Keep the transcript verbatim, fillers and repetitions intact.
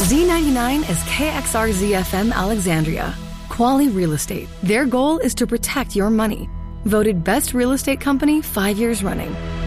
Z ninety-nine is K X R Z F M Alexandria. Quality Real Estate. Their goal is to protect your money. Voted best real estate company five years running.